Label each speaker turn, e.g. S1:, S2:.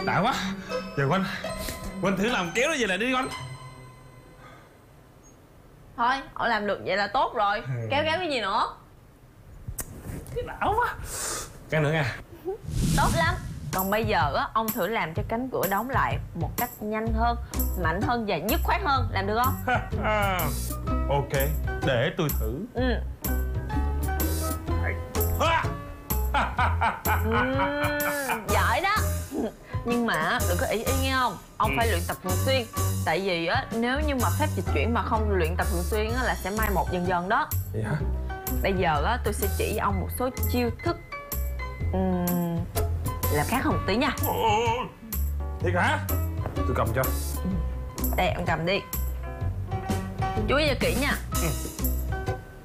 S1: Đã quá. Giờ Quanh thử làm kéo nó về lại đi Quanh.
S2: Thôi, ông làm được vậy là tốt rồi. Kéo cái gì nữa?
S1: Cái não quá. Cái nữa nha.
S2: Tốt lắm. Còn bây giờ á, ông thử làm cho cánh cửa đóng lại một cách nhanh hơn, mạnh hơn và dứt khoát hơn. Làm được không?
S1: Ok, để tôi thử.
S2: Giỏi đó. Nhưng mà đừng có ý nghe không? Ông phải luyện tập thường xuyên. Tại vì á, nếu như mà phép dịch chuyển mà không luyện tập thường xuyên á, là sẽ mai một dần dần đó.
S1: Vậy hả?
S2: Bây giờ á, tôi sẽ chỉ cho ông một số chiêu thức làm khác hơn một tí nha.
S1: Thiệt hả? Tôi cầm cho.
S2: Đây, ông cầm đi. Chú ý cho kỹ nha.